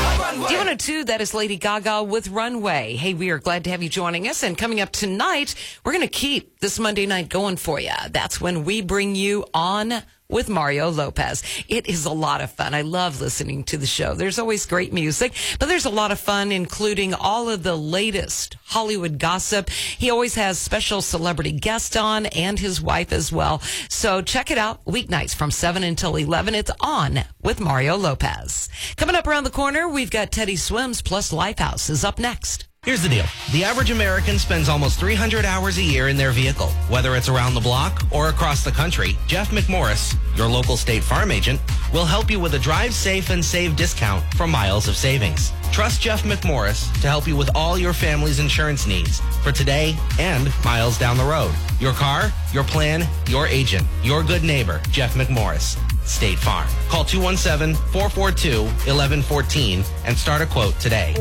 D102, that is Lady Gaga with Runway. Hey, we are glad to have you joining us. And coming up tonight, we're going to keep this Monday night going for you. That's when we bring you On with Mario Lopez. It is a lot of fun. I love listening to the show. There's always great music, but there's a lot of fun, including all of the latest Hollywood gossip. He always has special celebrity guests on and his wife as well. So check it out weeknights from 7 until 11. It's On with Mario Lopez. Coming up around the corner, we've got Teddy Swims plus Lifehouse is up next. Here's the deal. The average American spends almost 300 hours a year in their vehicle. Whether it's around the block or across the country, Jeff McMorris, your local State Farm agent, will help you with a drive safe and save discount for miles of savings. Trust Jeff McMorris to help you with all your family's insurance needs for today and miles down the road. Your car, your plan, your agent, your good neighbor, Jeff McMorris. State Farm. Call 217-442-1114 and start a quote today.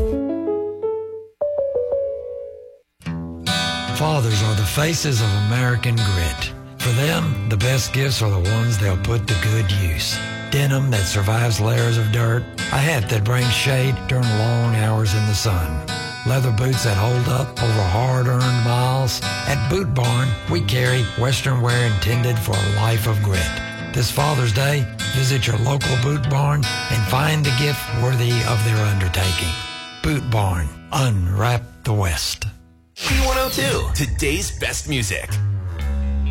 Fathers are the faces of American grit. For them, the best gifts are the ones they'll put to good use. Denim that survives layers of dirt, a hat that brings shade during long hours in the sun, leather boots that hold up over hard-earned miles. At Boot Barn, we carry Western wear intended for a life of grit. This Father's Day, visit your local Boot Barn and find a gift worthy of their undertaking. Boot Barn, unwrap the West. B102, today's best music.